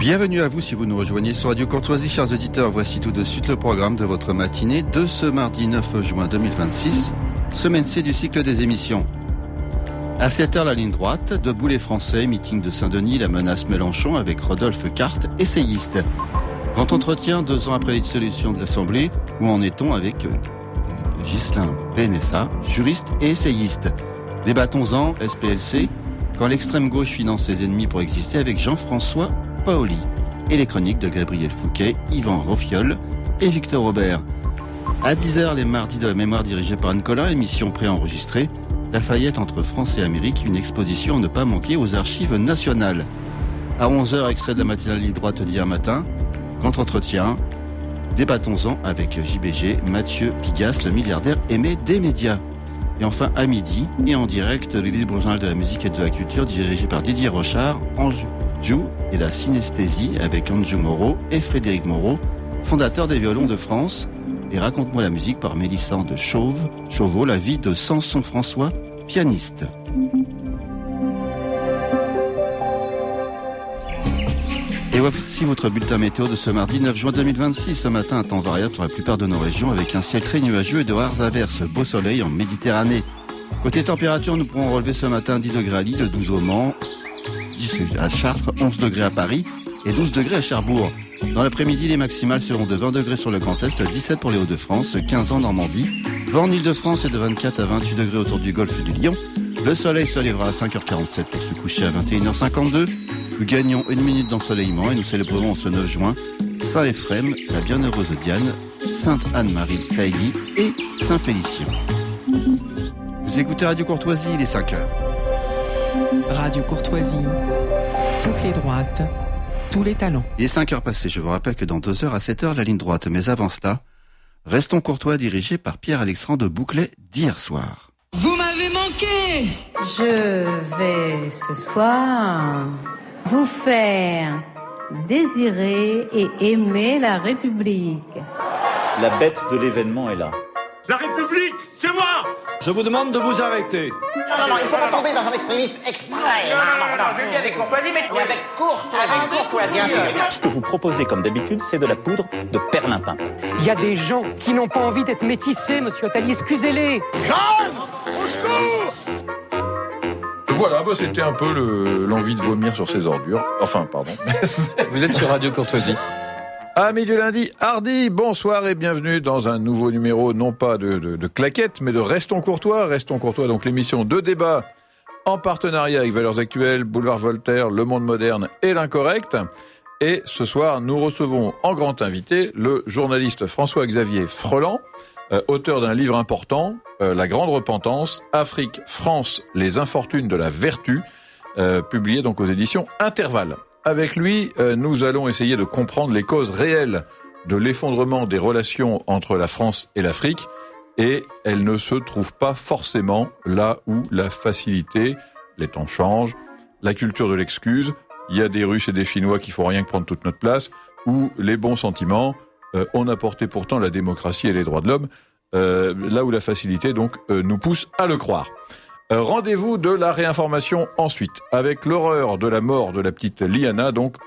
Bienvenue à vous si vous nous rejoignez sur Radio Courtoisie, chers auditeurs. Voici tout de suite le programme de votre matinée de ce mardi 9 juin 2026, semaine C du cycle des émissions. À 7h, la ligne droite, debout les Français, meeting de Saint-Denis, la menace Mélenchon avec Rodolphe Carte, essayiste. Grand entretien 2 ans après la dissolution de l'Assemblée, où en est-on avec Ghislain Benessa, juriste et essayiste. Débattons-en, SPLC, quand l'extrême gauche finance ses ennemis pour exister, avec Jean-François Paoli. Et les chroniques de Gabriel Fouquet, Yvan Roffiol et Victor Robert. À 10h, les mardis de la mémoire dirigés par Anne Collin, émission préenregistrée. Lafayette entre France et Amérique, une exposition à ne pas manquer aux archives nationales. À 11h, extrait de la matinale ligne droite d'hier matin. Grand entretien. Débattons-en avec JBG, Mathieu Pigas, le milliardaire aimé des médias. Et enfin, à midi, et en direct, le libre journal de la musique et de la culture, dirigé par Didier Rochard, Anjou et la synesthésie, avec Anjou Moreau et Frédéric Moreau, fondateur des Violons de France. Et Raconte-moi la musique par Mélissande Chauveau, la vie de Samson François, pianiste. Et voici votre bulletin météo de ce mardi 9 juin 2026. Ce matin, un temps variable sur la plupart de nos régions avec un ciel très nuageux et de rares averses. Beau soleil en Méditerranée. Côté température, nous pourrons relever ce matin 10 degrés à Lille, 12 au Mans, 10 à Chartres, 11 degrés à Paris et 12 degrés à Cherbourg. Dans l'après-midi, les maximales seront de 20 degrés sur le Grand Est, 17 pour les Hauts-de-France, 15 en Normandie. Vent en Île-de-France et de 24 à 28 degrés autour du golfe du Lion. Le soleil se lèvera à 5h47 pour se coucher à 21h52. Nous gagnons 1 minute d'ensoleillement et nous célébrerons ce 9 juin Saint Ephrem, la bienheureuse Diane, Sainte Anne-Marie Cailly et Saint Félicien. Vous écoutez Radio Courtoisie, il est 5h. Radio Courtoisie, toutes les droites, tous les talents. Il est 5h passées, je vous rappelle que dans 2h à 7h, la ligne droite. Mais avant cela, Restons courtois, dirigé par Pierre-Alexandre Bouclet d'hier soir. Vous m'avez manqué. Je vais ce soir vous faire désirer et aimer la République. La bête de l'événement est là. La République, c'est moi. Je vous demande de vous arrêter. Non, il ne faut pas tomber dans un extrémisme extrême. Non, je viens avec courtoisie, mais avec courtoisie. Ce que vous proposez, comme d'habitude, c'est de la poudre de perlimpin. Il y a des gens qui n'ont pas envie d'être métissés, monsieur Attali, excusez-les. Jeanne, au secours. Voilà, c'était un peu l'envie de vomir sur ces ordures. Enfin, pardon. Vous êtes sur Radio Courtoisie. Amis du lundi, hardi, bonsoir et bienvenue dans un nouveau numéro, non pas de claquettes, mais de Restons Courtois. Restons Courtois, donc l'émission de débat en partenariat avec Valeurs Actuelles, Boulevard Voltaire, Le Monde Moderne et L'Incorrect. Et ce soir, nous recevons en grand invité le journaliste François-Xavier Freland, auteur d'un livre important, La Grande Repentance, Afrique, France, les infortunes de la vertu, publié donc aux éditions Intervalle. Avec lui, nous allons essayer de comprendre les causes réelles de l'effondrement des relations entre la France et l'Afrique, et elles ne se trouvent pas forcément là où la facilité, les temps changent, la culture de l'excuse, il y a des Russes et des Chinois qui font rien que prendre toute notre place, ou les bons sentiments, on a porté pourtant la démocratie et les droits de l'homme, là où la facilité donc nous pousse à le croire. Rendez-vous de la réinformation ensuite, avec l'horreur de la mort de la petite Liana, donc